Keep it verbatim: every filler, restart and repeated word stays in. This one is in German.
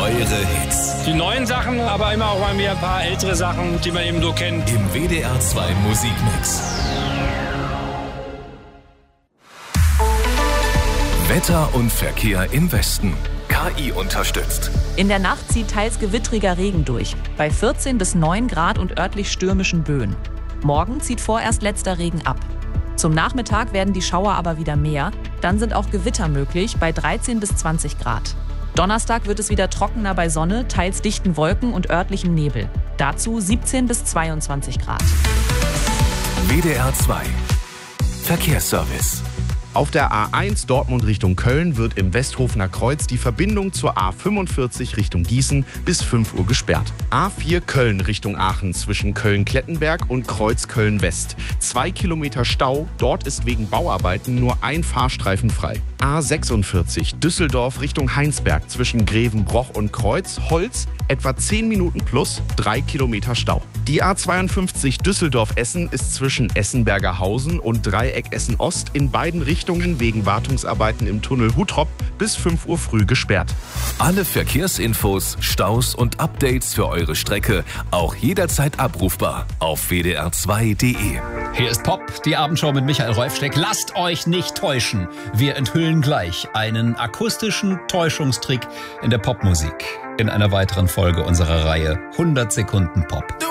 Eure Hits. Die neuen Sachen, aber immer auch mal wieder ein paar ältere Sachen, die man eben so kennt. Im W D R zwei Musikmix. Wetter und Verkehr im Westen. K I unterstützt. In der Nacht zieht teils gewittriger Regen durch. Bei vierzehn bis neun Grad und örtlich stürmischen Böen. Morgen zieht vorerst letzter Regen ab. Zum Nachmittag werden die Schauer aber wieder mehr. Dann sind auch Gewitter möglich bei dreizehn bis zwanzig Grad. Donnerstag wird es wieder trockener bei Sonne, teils dichten Wolken und örtlichem Nebel. Dazu siebzehn bis zweiundzwanzig Grad. W D R zwei Verkehrsservice. Auf der A eins Dortmund Richtung Köln wird im Westhofener Kreuz die Verbindung zur A fünfundvierzig Richtung Gießen bis fünf Uhr gesperrt. A vier Köln Richtung Aachen zwischen Köln-Klettenberg und Kreuz Köln-West. Zwei Kilometer Stau, dort ist wegen Bauarbeiten nur ein Fahrstreifen frei. A sechsundvierzig Düsseldorf Richtung Heinsberg zwischen Grevenbroich und Kreuz Holz, etwa zehn Minuten plus, drei Kilometer Stau. Die A zweiundfünfzig Düsseldorf-Essen ist zwischen Essenbergerhausen und Dreieck Essen-Ost in beiden Richtungen wegen Wartungsarbeiten im Tunnel Huttrop bis fünf Uhr früh gesperrt. Alle Verkehrsinfos, Staus und Updates für eure Strecke auch jederzeit abrufbar auf w d r zwei punkt d e. Hier ist Pop, die Abendshow mit Michael Rolfsteck. Lasst euch nicht täuschen. Wir enthüllen gleich einen akustischen Täuschungstrick in der Popmusik in einer weiteren Folge unserer Reihe hundert Sekunden Pop.